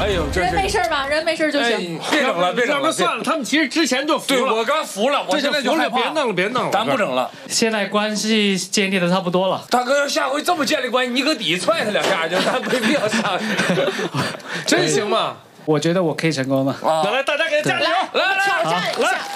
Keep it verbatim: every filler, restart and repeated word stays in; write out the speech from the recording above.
哎呦， 人没事吧？人没事就行。 别整了，别整了， 算了，他们其实之前就服了。对， 了。 我刚服了，我现在就害怕。 别弄了，别弄了， 咱不整了。 现在关系建立的差不多了。 大哥，要下回这么建立关系，你搁底踹他两下，就咱没必要上。 真行吗？ 我觉得我可以成功的。 来来，大家给他加油！ 来来挑战一下。